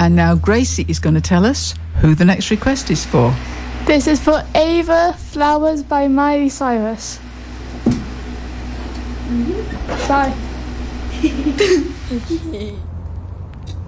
And now Gracie is going to tell us who the next request is for. This is for Ava Flowers by Miley Cyrus. Bye.